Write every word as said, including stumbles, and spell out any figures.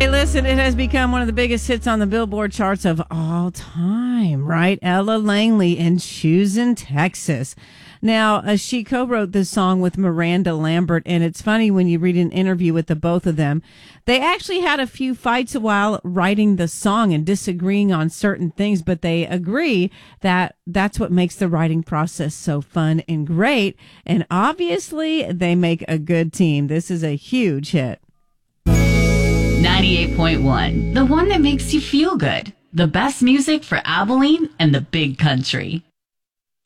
right, listen, it has become one of the biggest hits on the Billboard charts of all time, right? Ella Langley and Choosing Texas. Now, uh, she co-wrote this song with Miranda Lambert, and it's funny when you read an interview with the both of them. They actually had a few fights while writing the song and disagreeing on certain things, but they agree that that's what makes the writing process so fun and great. And obviously, they make a good team. This is a huge hit. ninety-eight point one, the one that makes you feel good. The best music for Abilene and the Big Country.